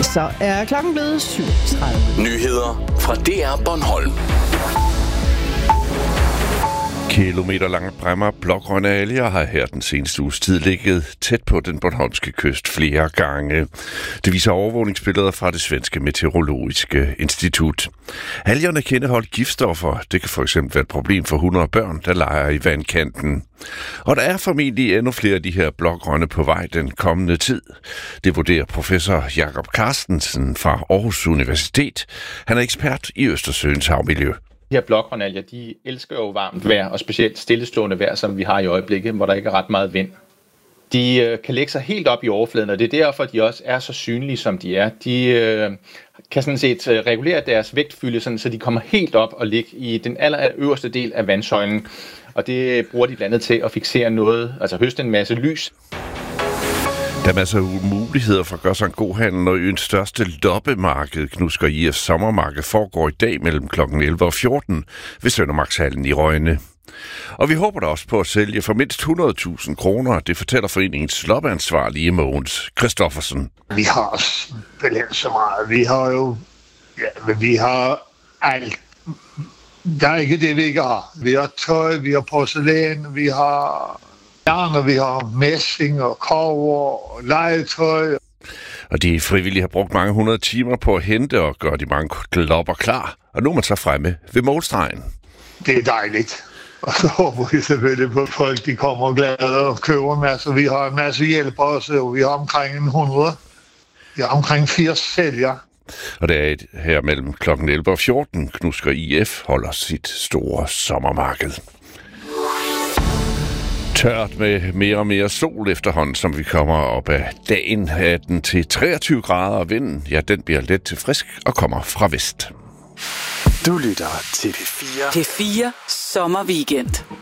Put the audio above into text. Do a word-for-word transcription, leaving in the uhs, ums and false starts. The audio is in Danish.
Så er klokken blevet syv tredive. Nyheder fra D R Bornholm. Kilometerlange bræmmer blågrønne alger har her den seneste uges tid ligget tæt på den bornholmske kyst flere gange. Det viser overvågningsbilleder fra det svenske meteorologiske institut. Algerne kan indeholde giftstoffer. Det kan for eksempel være et problem for hunde og børn, der leger i vandkanten. Og der er formentlig endnu flere af de her blågrønne på vej den kommende tid. Det vurderer professor Jakob Carstensen fra Aarhus Universitet. Han er ekspert i Østersøens havmiljø. De her blågrønalger, de elsker jo varmt vejr, og specielt stillestående vejr, som vi har i øjeblikket, hvor der ikke er ret meget vind. De øh, kan lægge sig helt op i overfladen, og det er derfor, de også er så synlige, som de er. De øh, kan sådan set øh, regulere deres vægtfylde, sådan, så de kommer helt op og ligger i den aller øverste del af vandsøjlen. Og det bruger de blandt andet til at fiksere noget, altså høste en masse lys. Der er masser af muligheder for at gøre sig en god handel, når øens største loppemarked, Knusker I F sommermarked, foregår i dag mellem klokken elleve og fjorten ved Søndermarkshallen i Rønne. Og vi håber da også på at sælge for mindst hundrede tusind kroner. Det fortæller foreningens loppeansvarlige Mogens Christoffersen. Vi har simpelthen så meget. Vi har jo, ja, vi har alt. Der er ikke det, vi ikke har. Vi har tøj, vi har porcelæn, vi har garn, vi har messing og kobber og legetøj. Og de frivillige har brugt mange hundrede timer på at hente og gøre de mange lopper klar. Og nu er man så fremme ved målstregen. Det er dejligt. Og så håber vi selvfølgelig på, at folk de kommer glade og køber en masse. Vi har en masse hjælpere også, og vi har omkring en hundrede. Vi har omkring firs sælgere. Og det er et her mellem klokken elleve og fjorten. Knusker I F holder sit store sommermarked. Tørt med mere og mere sol efterhånden, som vi kommer op af dagen. atten til treogtyve grader, og vinden, ja, den bliver let til frisk og kommer fra vest. Du lytter til P fire. P fire Sommerweekend.